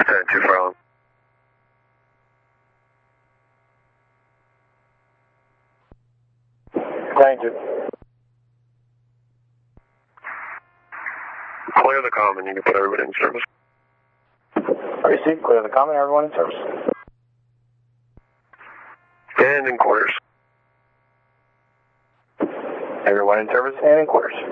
2 Farland. Ranger. Clear the common, you can put everybody in service. Received, clear the common, everyone in service. And in quarters. Everyone in service and in quarters.